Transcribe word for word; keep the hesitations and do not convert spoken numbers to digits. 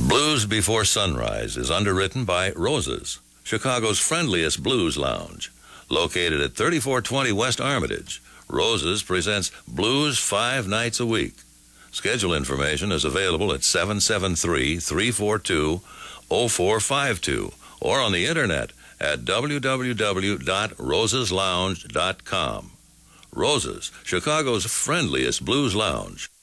Blues Before Sunrise is underwritten by Roses, Chicago's friendliest blues lounge. Located at thirty-four twenty West Armitage, Roses presents blues five nights a week. Schedule information is available at seven seven three, three four two, zero four five two or on the internet at w w w dot roses lounge dot com. Roses, Chicago's friendliest blues lounge.